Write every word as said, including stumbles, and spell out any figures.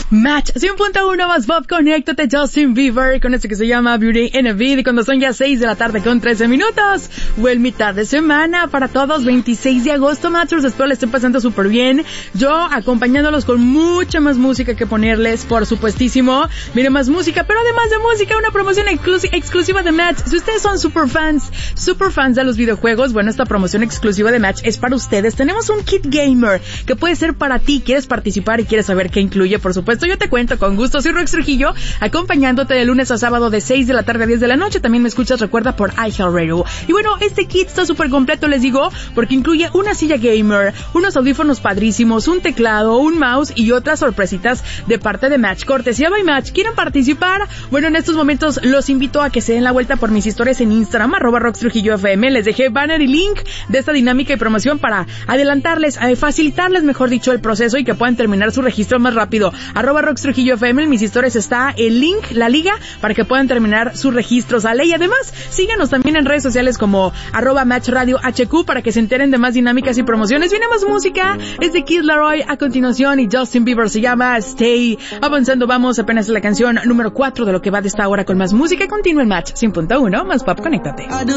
Match cien punto uno más pop, conéctate, Justin Bieber, con esto que se llama Beauty in a Beat, y cuando son ya seis de la tarde con trece minutos, buen mitad de semana para todos, veintiséis de agosto, Matchers, espero le estén pasando súper bien, yo acompañándolos con mucha más música que ponerles, por supuestísimo, miren, más música, pero además de música, una promoción exclus- exclusiva de Match. Si ustedes son super fans, super fans de los videojuegos, bueno, esta promoción exclusiva de Match es para ustedes. Tenemos un kit gamer que puede ser para ti, quieres participar y quieres saber qué incluye, por supuesto, yo te cuento con gusto. Soy Rox Trujillo, acompañándote de lunes a sábado de seis de la tarde a diez de la noche. También me escuchas, recuerda, por iHeartRadio. Y bueno, este kit está súper completo, les digo, porque incluye una silla gamer, unos audífonos padrísimos, un teclado, un mouse y otras sorpresitas de parte de Match. Cortesía by Match. ¿Quieren participar? Bueno, en estos momentos los invito a que se den la vuelta por mis historias en Instagram, arroba Rox Trujillo F M. Les dejé banner y link de esta dinámica y promoción para adelantarles, eh, facilitarles, mejor dicho, el proceso y que puedan terminar su registro más rápido. Arroba Rox Trujillo F M, en mis historias está el link, la liga, para que puedan terminar su registro, ¿sale? Y además, síganos también en redes sociales como arroba Match Radio H Q para que se enteren de más dinámicas y promociones. Viene más música, es de Kid Laroi a continuación y Justin Bieber, se llama Stay. Avanzando, vamos, apenas es la canción número cuatro de lo que va de esta hora con más música. Continúa en Match cien punto uno, más pop, conéctate.